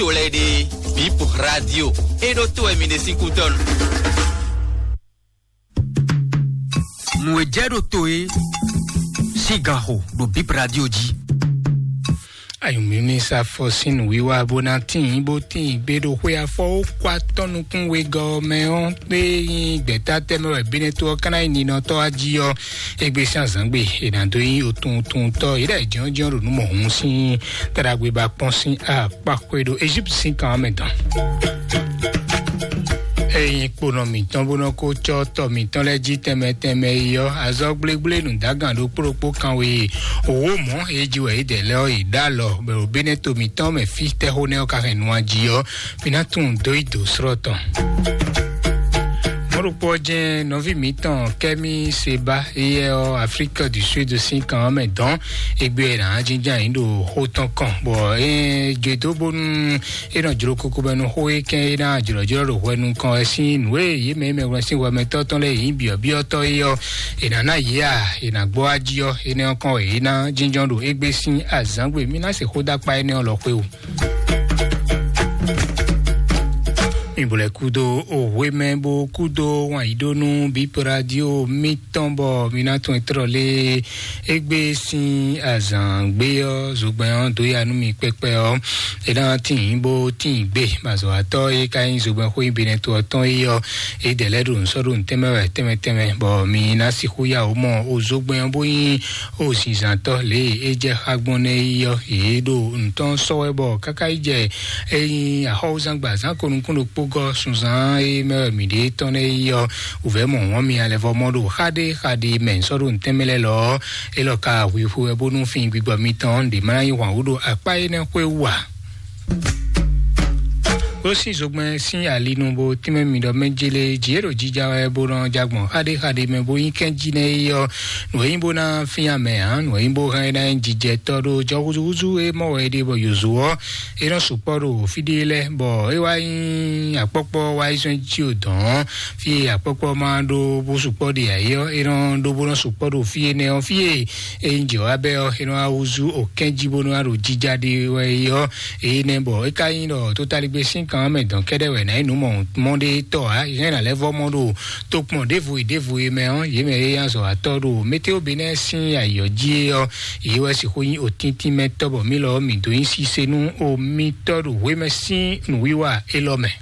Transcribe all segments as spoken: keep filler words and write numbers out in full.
Tolede Bip Radio e do to emine cinquanton. Mwejedo toe Sigaho do Bip Radio ji. Ayumini sa fosin wiwa bonatin botin gbedo hwe afo kwa tonu kun we government pe gbeta temere bineto kana ni no to ajiyo egbe sanzangbe inando yin otun tun to ire jan jan ronu mo hun sin taragbe ba pon sin a pakwedo Egypt sin kan medan eyin pono mi ton bono ko cho to mi ton leji teme teme yo azo gblegble nu dagan do propo kan we owo mo ejiwe idele o idalo be obineto mi ton me fi te hone o ka renu ajiyo pinatun do ido sroton Morupoje novi mitan Kemi Seba iye o Afrique du Sud cinq ans medan egbe na jinjan indo hoton kan bo e jedo bonu e na juro koko benu hoye ken na juro juro ro wenu kan esin we ye me me wan sin wa meto ton le yin bi obi oto iyo e na na ya e na gbo ajiyo e ne kan e na jinjan ro egbe sin azangbe mi na se hoda pa ene o lo pe o Ibole kudo o wemebo kudo wan idonu Bip Radio mitombo minato etrole egbe sin azangbe o zugban do ya nu mi pepe o e dan tin bo tin gbe mazo ato e kain zugban ko ibine to ton iyo e deledu nsoro ntemewe teme teme bo mi na si huya o mo o zugban bo yin o si zanto le eje agbone iyo e do nton sowebo kaka ije eyin ahozangba zan konunkun go sunzan e me mi de ton e yo uve mo won mi ale vo modo khade khade men so run temele lo e lo ka wi fu e bonu fin gbigbo mi ton de mara yi wan odo apa e na kwe wa Osi zogmen sin alinu bo time mi do menjele jero jija e boran jagbon khade khade me bo yin kenji ne yo no yin bo na fian me han no yin bo kan na jije todo joguzu e mo we de bo yuzuo e no suporo fidele bo e wa yin apopo wa isun ji odon fi apopo ma do bo suporo de ayo e no do bo no suporo fi ne on fi e njo abe o e no awuzu o kenji bo no aro jija de we yo e ne bo e kayin do totally be sin quand même donc kedewe na inu mo monde to a yen na level modo to pon devu devu me on ye me yan so atoro meteo bene sin ayoji o iwe si ko yin otinti metobo mi lo mi do yin si senu o mi toru we me sin nu wiwa elome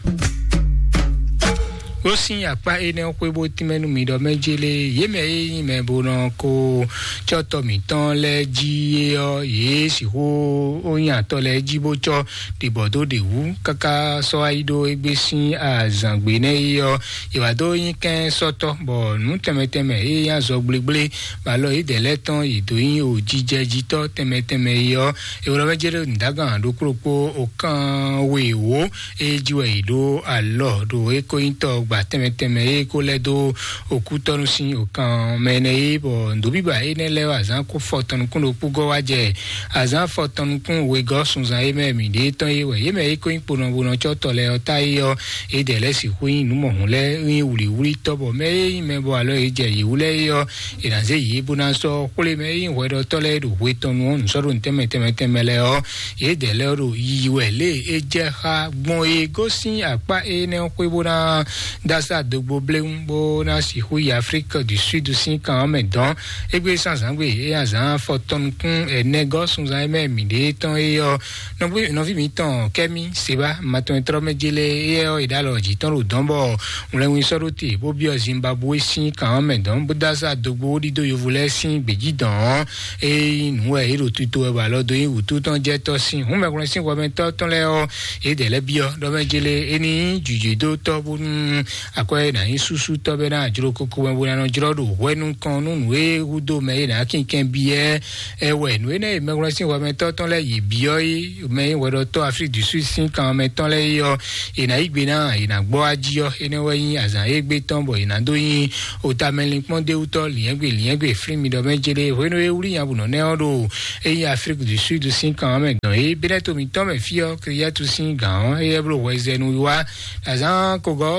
Osin apa ene okwe bo timenu mi do mejele ye me yin me bono ko choto mi ton le ji o ye si ho oyin ato le ji bo cho de bodo de wu kaka so aido egbesin azangbe ne yo iwado yin ken soto bo nu temeteme e yan zo gblegble ba lo ide leton ido yin o jije jito temeteme yo e wo mejele ndagan do kropo o kan we wo e jiwe ido alo do e ko yin to teme teme e ko le do okutonu sin okan mene e bo ndobi ba e ne le azan ko fotonu kun opugo waje azan fotonu kun we go sunzan e me mi de ton e we ye me e ko imponu bono choto le ota yo e de le si hu inu mo hun le yin wuli wuli to bo me me bo alo e je yiwule yo e na ze yi buna so kule me yin we do to le do we tonu on so ro teme teme teme le o e de le ro yiwe le e je ha gbon e go sin apa e ne ko bona dasa dogbo bleun bo na si hui Afrique du Sud cinq ans medan egbe sanzangbe e azan foton kun e negos unza me mi de ton e yo no bi no vi mi ton Kemi Seba maton tromejele e o idalo ji ton ro donbo unle win soroti bo bi o Zimbabwe cinq ans medan bo dasa dogbo di do yo vule sin beji dan e nu e ro tuto e ba lo do yin wutu ton je to sin hun me kun sin wo me to ton le o e de le bio do mejele eni juju do to bu akwe na isusu to be na jiro koko wen wona no jiro do wenu kan nu we udo me na kin ken biye e we nu ne me gro sin wa me to ton le yi biyo yi me we do to Afrique du Sud sin kan me ton le yo e na igbe na e na gbo ajiyo e ne we yin azan egbe ton bo e na do yin o ta melin pon de uto liyen gbe liyen gbe free mi do me jele we no e uri yan bu no ne odo e yin Afrique du Sud sin kan me gan e bi to mi ton me fio kriya tu sin gan e bro we zenu wa azan ko go sun za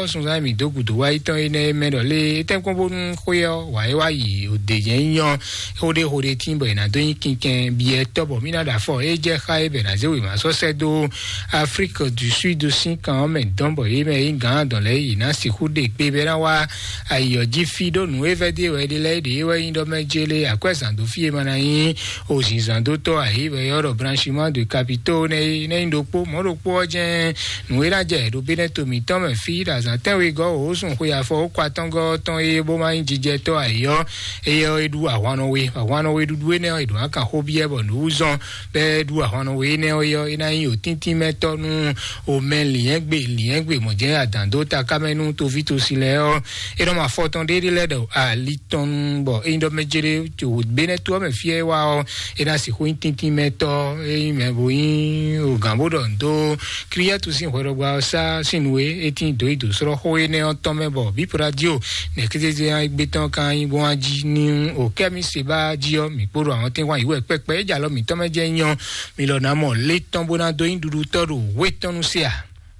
mi dogu do wa itan ene me do le tem ko bon khoyo wa e wa yi o de yen yan hode hode tin bo na do yin kinken bi e to bo mi na da fo e je kha e be na ze we ma so se do Afrique du Sud aussi quand même don bo e me gan don le yi na si hu de pe be na wa ayo ji fi do nu e ve de we de le de we yin do me jele akwesan do fi e ma na yin o jin zan do to ayi be yo branchement de capitaux ne ne ndokpo mo dokpo je nu e la je do be ne to mi ton me fi da zan ten we go o sun ko ya fo kwa ton go ton e bo ma yin jije to ayo e yo edu awon we awon we du we ne edu aka ho bi e bo nu zon be du awon we ne yo ina yin o tintin meto nu o men liyen gbe liyen gbe mo je adan do ta kamenu to vi to sile o e do ma fo ton de le do a liton bo e ndo mejere to be ne to me fi e wa o e na si ho tintin meto e me bo yin o gambo do ndo kriya to sin horo gba sa sinwe etin do ido so ho e ne o to me bo bi radio ne kete je gbe ton kan yin bo aji ni o kemi se ba ji o mi poro àwọn tin wa iwe pepe ja lo mi to me je yan mi lo na mo le ton bona do yin dudu to do we tonu se a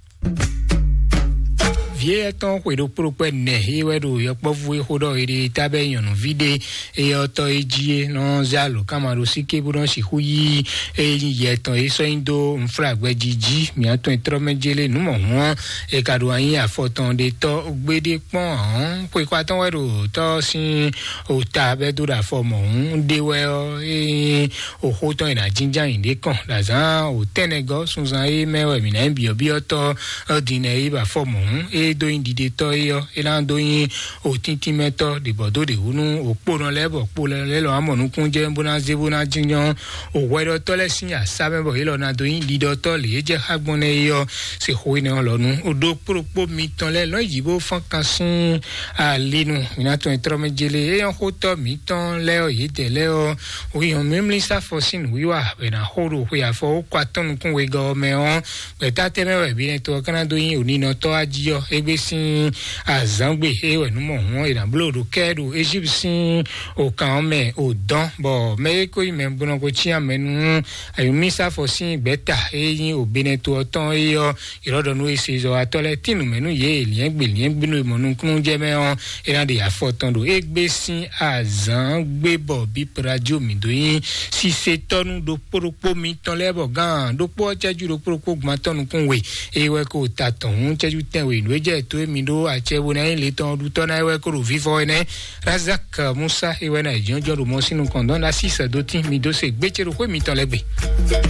vie ton ko do prope ne e we do yo povu e hodo e tabe yanu vide e yo to ejie no zalo kamaro sike bu don si huyi e ye ton e so indo mfragwe jiji mi aton intromejele nu mo won e kadu ayin afoton de to gbede pon ko kwa ton we do to sin o tabe do da fo mo de we o e o hoton ina jinja inde kan lazan o tenego sunzan e mewe mi na bi obi oto odine e ba fo mo e do indide to yo elando yin o tintin meto de bodo de unu o poran lebo poran le lo amonu kun je bona zebona jinyan o wedo to le sin asabe bo ilo na do yin dido to le je hagbon ne yo se ho ni olonu o do propo mi ton le lo yibo fon kan sin a linu ina to intromejele e on ho to mi ton le o yi de le o o yon même li sa fosin wi wa be na horo wi afo kwa ton kun we go me on be ta te me we bi to kan do yin oni no to ajiyo egbe sin azangbe ewe nu mo won ina blodo kedu egyptien o kan me o don bo me ko ime bono ko chi amenu ayu misa fo sin beta eyin o beneto ton eyo irodo nu ese zo atole tinu menu ye lien gbe lien gbinu imonu kun je me on ina de afoton do egbe sin azangbe bo bi radio mi do yin si se tonu do poropo mi ton lebo gan do po cheju do poropo gma tonu kun we ewe ko taton cheju tenwe nu je to mi do achewo na ile ton du ton na ewe ko vivo ene Razak Musa ewe na jonjo do mo sinu kondon na six do tin mi do se gbecheru ko mi ton legbe